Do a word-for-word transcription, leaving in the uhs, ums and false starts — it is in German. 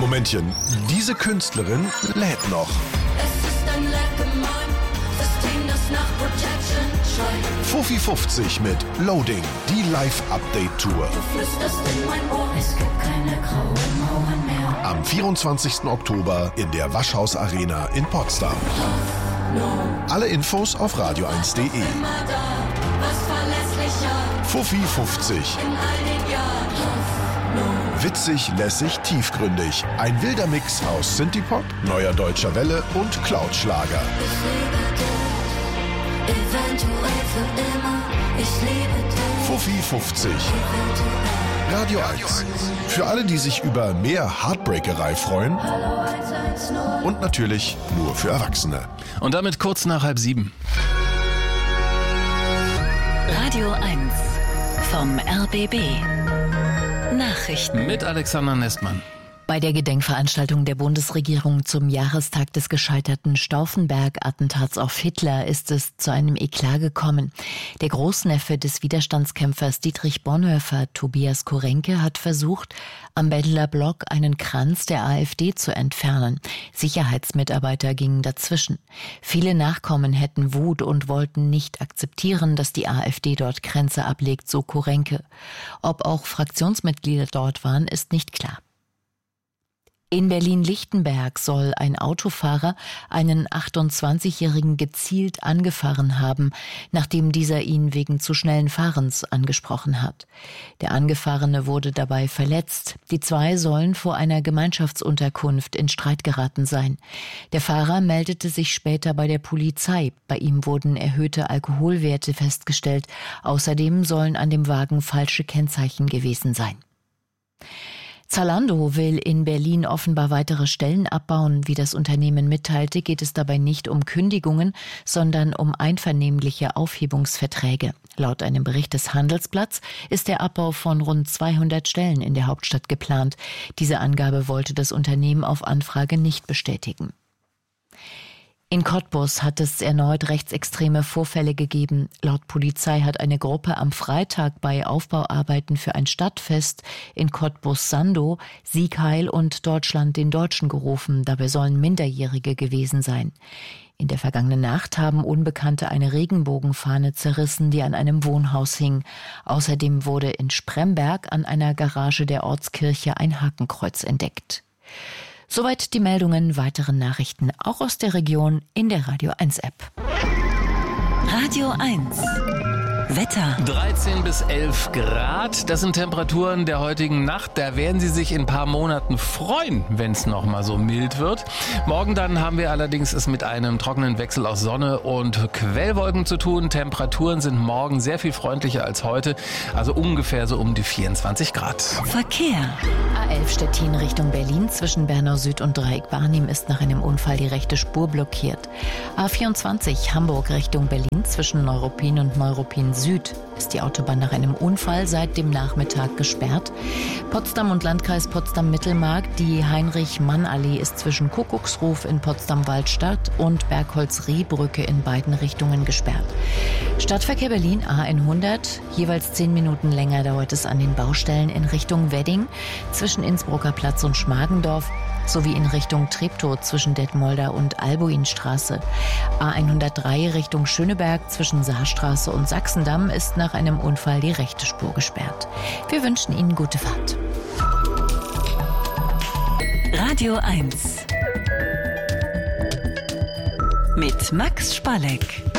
Momentchen, diese Künstlerin lädt noch. Es ist ein Leckgemein, System, das nach Protection schreit. Fuffi fünfzig mit Loading, die Live-Update-Tour. Du flüsterst in mein Ohr, es gibt keine grauen Mauern mehr. Am vierundzwanzigsten Oktober in der Waschhaus Arena in Potsdam. Alle Infos auf radio eins punkt de. Immer da, was verlässlicher. Fuffi fünfzig. In all den Jahren Hoffnung. Witzig, lässig, tiefgründig. Ein wilder Mix aus Synthie-Pop, neuer deutscher Welle und Cloud-Schlager. Ich lebe dich, eventuell für immer. Ich liebe dich. Fuffi fünfzig. Eventuell. Radio eins. Für alle, die sich über mehr Heartbreakerei freuen. Hallo eins eins null. Und natürlich nur für Erwachsene. Und damit kurz nach halb sieben. Radio eins vom R B B. Nachrichten. Mit Alexander Nestmann. Bei der Gedenkveranstaltung der Bundesregierung zum Jahrestag des gescheiterten Stauffenberg-Attentats auf Hitler ist es zu einem Eklat gekommen. Der Großneffe des Widerstandskämpfers Dietrich Bonhoeffer, Tobias Korenke, hat versucht, am Bedler Block einen Kranz der AfD zu entfernen. Sicherheitsmitarbeiter gingen dazwischen. Viele Nachkommen hätten Wut und wollten nicht akzeptieren, dass die AfD dort Kränze ablegt, so Korenke. Ob auch Fraktionsmitglieder dort waren, ist nicht klar. In Berlin-Lichtenberg soll ein Autofahrer einen achtundzwanzigjährigen gezielt angefahren haben, nachdem dieser ihn wegen zu schnellen Fahrens angesprochen hat. Der Angefahrene wurde dabei verletzt. Die zwei sollen vor einer Gemeinschaftsunterkunft in Streit geraten sein. Der Fahrer meldete sich später bei der Polizei. Bei ihm wurden erhöhte Alkoholwerte festgestellt. Außerdem sollen an dem Wagen falsche Kennzeichen gewesen sein. Zalando will in Berlin offenbar weitere Stellen abbauen. Wie das Unternehmen mitteilte, geht es dabei nicht um Kündigungen, sondern um einvernehmliche Aufhebungsverträge. Laut einem Bericht des Handelsblatts ist der Abbau von rund zweihundert Stellen in der Hauptstadt geplant. Diese Angabe wollte das Unternehmen auf Anfrage nicht bestätigen. In Cottbus hat es erneut rechtsextreme Vorfälle gegeben. Laut Polizei hat eine Gruppe am Freitag bei Aufbauarbeiten für ein Stadtfest in Cottbus-Sandow Sieg Heil und Deutschland den Deutschen gerufen. Dabei sollen Minderjährige gewesen sein. In der vergangenen Nacht haben Unbekannte eine Regenbogenfahne zerrissen, die an einem Wohnhaus hing. Außerdem wurde in Spremberg an einer Garage der Ortskirche ein Hakenkreuz entdeckt. Soweit die Meldungen, weitere Nachrichten auch aus der Region in der Radio eins App. Radio eins. Wetter. dreizehn bis elf Grad, das sind Temperaturen der heutigen Nacht. Da werden Sie sich in ein paar Monaten freuen, wenn es noch mal so mild wird. Morgen dann haben wir allerdings es mit einem trockenen Wechsel aus Sonne und Quellwolken zu tun. Temperaturen sind morgen sehr viel freundlicher als heute, also ungefähr so um die vierundzwanzig Grad. Verkehr. A elf Stettin Richtung Berlin zwischen Bernau Süd und Dreieck Barnim ist nach einem Unfall die rechte Spur blockiert. A vierundzwanzig Hamburg Richtung Berlin zwischen Neuruppin und Neuruppin Süd ist die Autobahn nach einem Unfall seit dem Nachmittag gesperrt. Potsdam und Landkreis Potsdam-Mittelmark, die Heinrich-Mann-Allee ist zwischen Kuckucksruf in Potsdam-Waldstadt und Bergholz-Rehbrücke in beiden Richtungen gesperrt. Stadtverkehr Berlin A hundert, jeweils zehn Minuten länger dauert es an den Baustellen in Richtung Wedding zwischen Innsbrucker Platz und Schmargendorf sowie in Richtung Treptow zwischen Detmolder und Albuinstraße. A hundertdrei Richtung Schöneberg zwischen Saarstraße und Sachsendamm ist nach einem Unfall die rechte Spur gesperrt. Wir wünschen Ihnen gute Fahrt. Radio eins. Mit Max Spalleck.